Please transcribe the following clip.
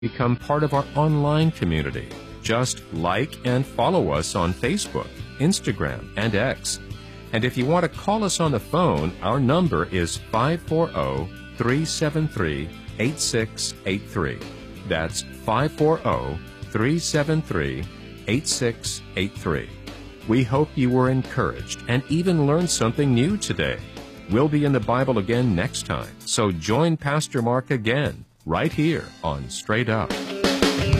become part of our online community. Just like and follow us on Facebook, Instagram, and X. And if you want to call us on the phone, our number is 540-373-8683. That's 540-373-8683. We hope you were encouraged and even learned something new today. We'll be in the Bible again next time, so join Pastor Mark again, right here on Straight Up.